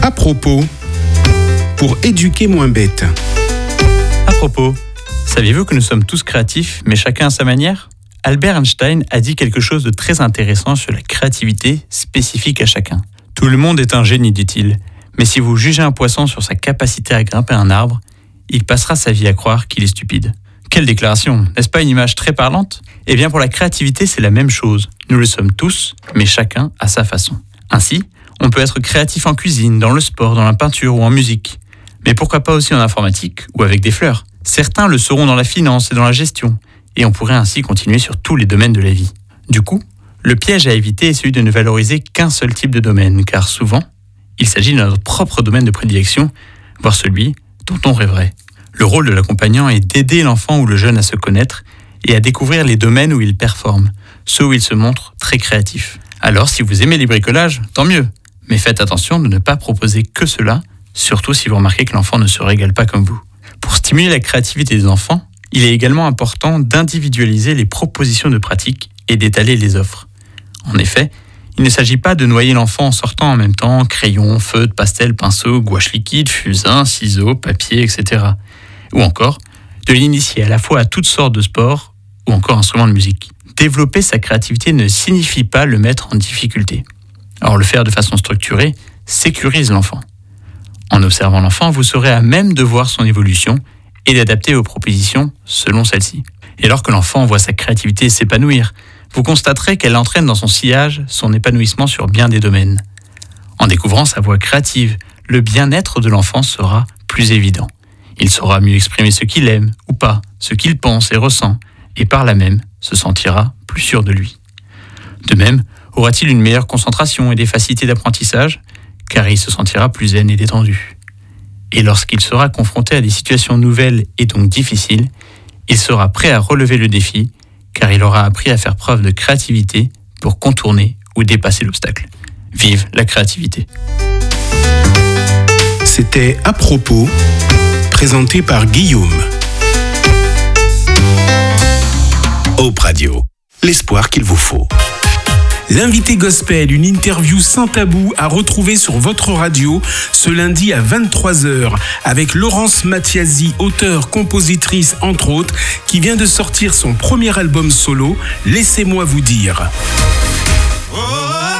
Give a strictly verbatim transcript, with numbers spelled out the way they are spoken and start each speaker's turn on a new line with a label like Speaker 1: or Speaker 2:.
Speaker 1: À propos, pour éduquer moins bête.
Speaker 2: À propos, saviez-vous que nous sommes tous créatifs, mais chacun à sa manière ? Albert Einstein a dit quelque chose de très intéressant sur la créativité spécifique à chacun. Tout le monde est un génie, dit-il, mais si vous jugez un poisson sur sa capacité à grimper un arbre, il passera sa vie à croire qu'il est stupide. Quelle déclaration, n'est-ce pas une image très parlante ? Eh bien pour la créativité, c'est la même chose. Nous le sommes tous, mais chacun à sa façon. Ainsi, on peut être créatif en cuisine, dans le sport, dans la peinture ou en musique. Mais pourquoi pas aussi en informatique ou avec des fleurs ? Certains le seront dans la finance et dans la gestion, et on pourrait ainsi continuer sur tous les domaines de la vie. Du coup, le piège à éviter est celui de ne valoriser qu'un seul type de domaine, car souvent, il s'agit de notre propre domaine de prédilection, voire celui dont on rêverait. Le rôle de l'accompagnant est d'aider l'enfant ou le jeune à se connaître et à découvrir les domaines où il performe, ceux où il se montre très créatif. Alors, si vous aimez les bricolages, tant mieux, mais faites attention de ne pas proposer que cela, surtout si vous remarquez que l'enfant ne se régale pas comme vous. Pour stimuler la créativité des enfants, il est également important d'individualiser les propositions de pratique et d'étaler les offres. En effet, il ne s'agit pas de noyer l'enfant en sortant en même temps crayon, feutre, pastel, pinceau, gouache liquide, fusain, ciseaux, papier, et cetera. Ou encore, de l'initier à la fois à toutes sortes de sports ou encore instruments de musique. Développer sa créativité ne signifie pas le mettre en difficulté. Or, le faire de façon structurée sécurise l'enfant. En observant l'enfant, vous serez à même de voir son évolution et d'adapter vos propositions selon celle-ci. Et alors que l'enfant voit sa créativité s'épanouir, vous constaterez qu'elle entraîne dans son sillage son épanouissement sur bien des domaines. En découvrant sa voix créative, le bien-être de l'enfant sera plus évident. Il saura mieux exprimer ce qu'il aime ou pas, ce qu'il pense et ressent, et par là même se sentira plus sûr de lui. De même, aura-t-il une meilleure concentration et des facilités d'apprentissage, car il se sentira plus zen et détendu. Et lorsqu'il sera confronté à des situations nouvelles et donc difficiles, il sera prêt à relever le défi, car il aura appris à faire preuve de créativité pour contourner ou dépasser l'obstacle. Vive la créativité.
Speaker 1: C'était À propos, présenté par Guillaume. Hope Radio, l'espoir qu'il vous faut. L'invité gospel, une interview sans tabou à retrouver sur votre radio ce lundi à vingt-trois heures avec Laurence Mathiasi, auteure, compositrice entre autres, qui vient de sortir son premier album solo, Laissez-moi vous dire. Oh